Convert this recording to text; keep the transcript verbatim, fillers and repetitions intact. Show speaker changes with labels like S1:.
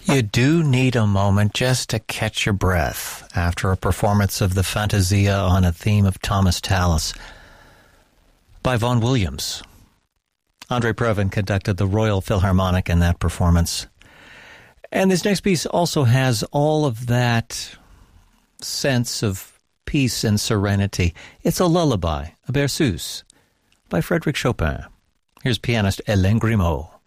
S1: You do need a moment just to catch your breath after a performance of the Fantasia on a theme of Thomas Tallis by Vaughan Williams. Andre Previn conducted the Royal Philharmonic in that performance. And this next piece also has all of that sense of peace and serenity. It's a lullaby, a berceuse, by Frédéric Chopin. Here's pianist Hélène Grimaud.